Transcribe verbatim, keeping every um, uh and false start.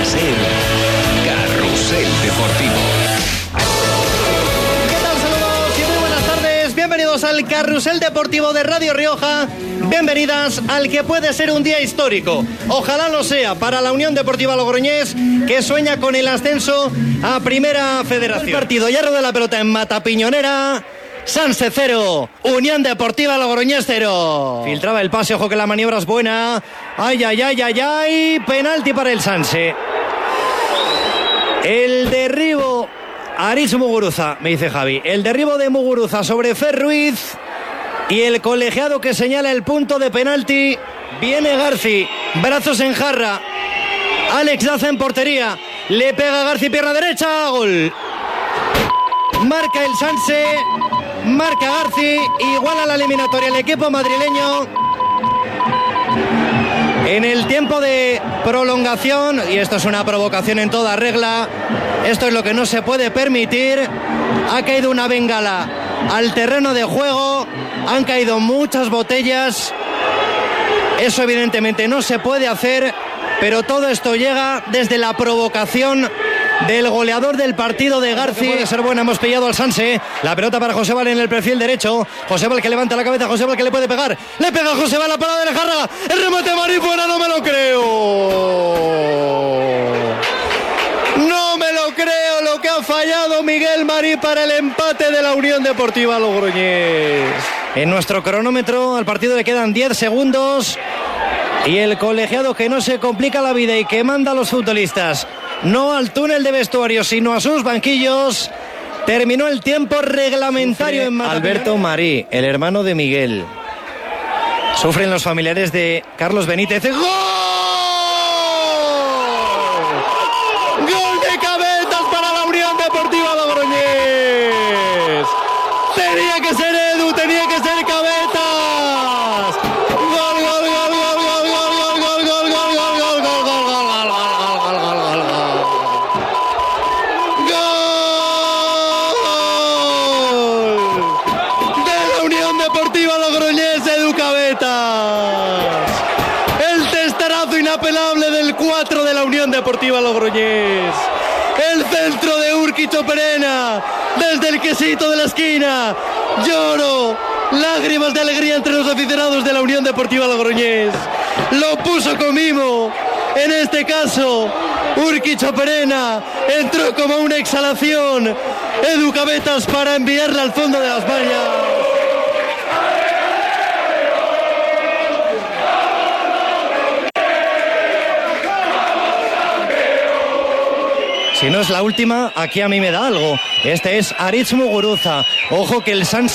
ser Carrusel Deportivo. ¿Qué tal? Saludos y muy buenas tardes. Bienvenidos al Carrusel Deportivo de Radio Rioja. Bienvenidas al que puede ser un día histórico. Ojalá lo sea para la Unión Deportiva Logroñés, que sueña con el ascenso a Primera Federación. El partido ya de la pelota en Matapiñonera. Sanse cero, Unión Deportiva Logroñés cero. Filtraba el pase, ojo que la maniobra es buena. Ay, ay, ay, ay, ay. Penalti para el Sanse. El derribo, Aritz Muguruza, me dice Javi. El derribo de Muguruza sobre Fer Ruiz. Y el colegiado que señala el punto de penalti. Viene Garci, brazos en jarra. Alex Daza en portería. Le pega Garci, pierna derecha, gol. Marca el Sanse. Marca Garci, iguala la eliminatoria el equipo madrileño. En el tiempo de prolongación, y esto es una provocación en toda regla, esto es lo que no se puede permitir. Ha caído una bengala al terreno de juego, han caído muchas botellas. Eso evidentemente no se puede hacer, pero todo esto llega desde la provocación del goleador del partido de Garci. Puede ser buena, hemos pillado al Sanse. La pelota para José Val en el perfil derecho. José Val que levanta la cabeza, José Val que le puede pegar. Le pega a José Val, la parada de Jarra. El remate Marí fuera, no me lo creo. No me lo creo lo que ha fallado Miguel Marí para el empate de la Unión Deportiva Logroñés. En nuestro cronómetro al partido le quedan diez segundos. Y el colegiado que no se complica la vida y que manda a los futbolistas no al túnel de vestuario, sino a sus banquillos. Terminó el tiempo reglamentario en Matapiñonera. Alberto Marí, el hermano de Miguel. Sufren los familiares de Carlos Benítez. ¡Gol! ¡Gol de Cabetas para la Unión Deportiva Logroñés! Tenía que ser Edu, tenía que ser Cabetas. De la Unión Deportiva Logroñés. El centro de Urquiz Perena desde el quesito de la esquina. Lloro, lágrimas de alegría entre los aficionados de la Unión Deportiva Logroñés. Lo puso con mimo. En este caso, Urquiz Perena entró como una exhalación. Edu Cabetas para enviarla al fondo de las vallas. Si no es la última, aquí a mí me da algo. Este es Aritz Muguruza. Ojo que el Sanse